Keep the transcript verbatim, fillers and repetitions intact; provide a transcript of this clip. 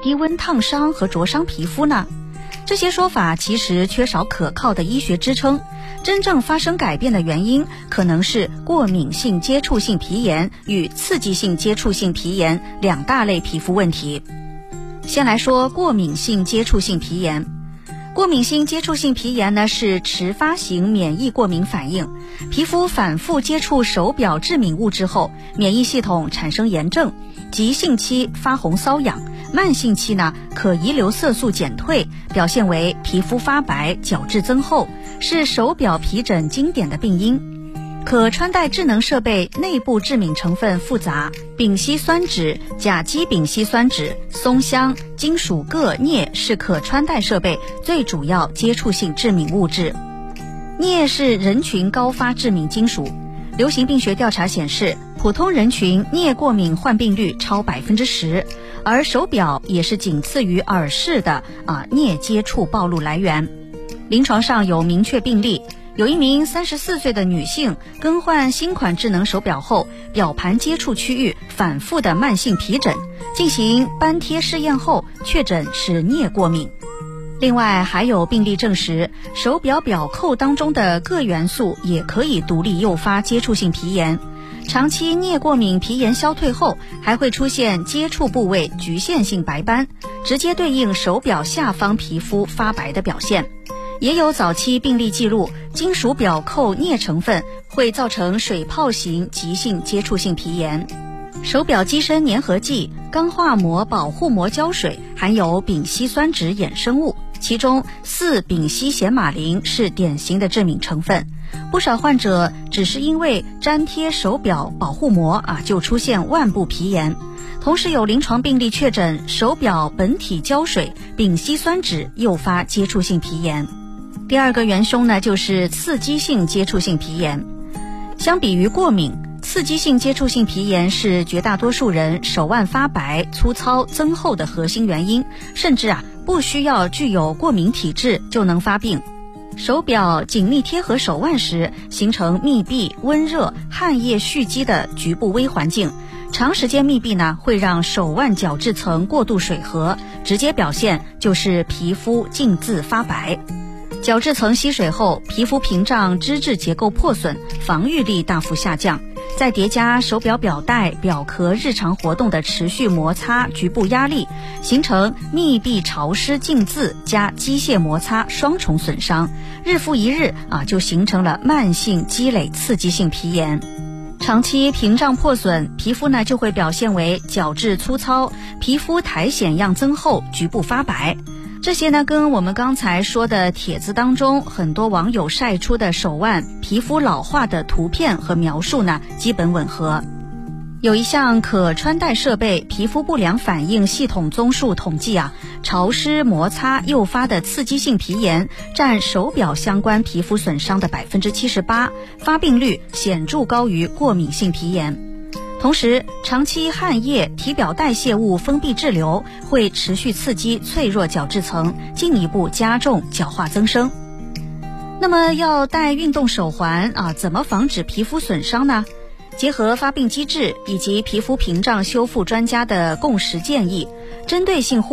低温烫伤和灼伤皮肤呢？这些说法其实缺少可靠的医学支撑，真正发生改变的原因可能是过敏性接触性皮炎与刺激性接触性皮炎两大类皮肤问题。先来说过敏性接触性皮炎。过敏性接触性皮炎呢是迟发型免疫过敏反应，皮肤反复接触手表致敏物质后，免疫系统产生炎症，急性期发红瘙痒，慢性期呢可遗留色素减退，表现为皮肤发白、角质增厚，是手表皮疹经典的病因。可穿戴智能设备内部致敏成分复杂，丙烯酸酯、甲基丙烯酸酯、松香、金属铬、镍是可穿戴设备最主要接触性致敏物质。镍是人群高发致敏金属，流行病学调查显示，普通人群镍过敏患病率超百分之十，而手表也是仅次于耳饰的啊镍接触暴露来源。临床上有明确病例。有一名三十四岁的女性更换新款智能手表后，表盘接触区域反复的慢性皮疹，进行斑贴试验后确诊是镍过敏。另外还有病例证实，手表表扣当中的铬元素也可以独立诱发接触性皮炎。长期镍过敏皮炎消退后，还会出现接触部位局限性白斑，直接对应手表下方皮肤发白的表现。也有早期病例记录，金属表扣镍成分会造成水泡型急性接触性皮炎。手表机身粘合剂、钢化膜保护膜胶水含有丙烯酸酯衍生物，其中四丙烯硒马林是典型的致敏成分。不少患者只是因为粘贴手表保护膜啊，就出现腕部皮炎。同时有临床病例确诊手表本体胶水丙烯酸酯诱发接触性皮炎。第二个元凶呢，就是刺激性接触性皮炎。相比于过敏，刺激性接触性皮炎是绝大多数人手腕发白、粗糙、增厚的核心原因，甚至啊不需要具有过敏体质就能发病。手表紧密贴合手腕时，形成密闭、温热、汗液蓄积的局部微环境。长时间密闭呢，会让手腕角质层过度水合，直接表现就是皮肤浸渍发白。角质层吸水后，皮肤屏障脂质结构破损，防御力大幅下降。再叠加手表表带、表壳日常活动的持续摩擦、局部压力，形成密闭潮湿浸渍加机械摩擦双重损伤，日复一日啊，就形成了慢性积累刺激性皮炎。长期屏障破损，皮肤呢就会表现为角质粗糙，皮肤苔藓样增厚，局部发白。这些呢，跟我们刚才说的帖子当中很多网友晒出的手腕皮肤老化的图片和描述呢，基本吻合。有一项可穿戴设备皮肤不良反应系统综述统计啊，潮湿摩擦诱发的刺激性皮炎占手表相关皮肤损伤的 百分之七十八， 发病率显著高于过敏性皮炎。同时，长期汗液、体表代谢物封闭滞留会持续刺激脆弱角质层，进一步加重角化增生。那么要戴运动手环啊，怎么防止皮肤损伤呢？结合发病机制以及皮肤屏障修复专家的共识建议，针对性护